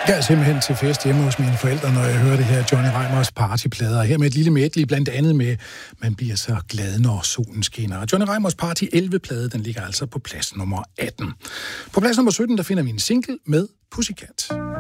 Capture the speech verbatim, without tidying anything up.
Jeg er simpelthen til fest hjemme hos mine forældre, når jeg hører det her Johnny Reimers partyplader. Her med et lille medley, blandt andet med Man bliver så glad, når solen skinner. Johnny Reimers Party elleve-plade, den ligger altså på plads nummer atten. På plads nummer sytten, der finder vi en single med Pussycat.